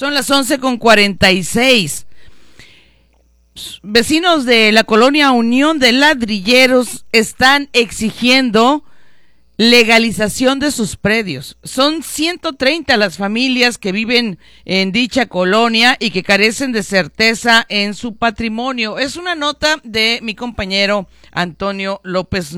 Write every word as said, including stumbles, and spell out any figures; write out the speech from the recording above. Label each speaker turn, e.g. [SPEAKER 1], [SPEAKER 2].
[SPEAKER 1] Son las once con cuarenta y seis. Vecinos de la colonia Unión de Ladrilleros están exigiendo legalización de sus predios. Son ciento treinta las familias que viven en dicha colonia y que carecen de certeza en su patrimonio. Es una nota de mi compañero Antonio López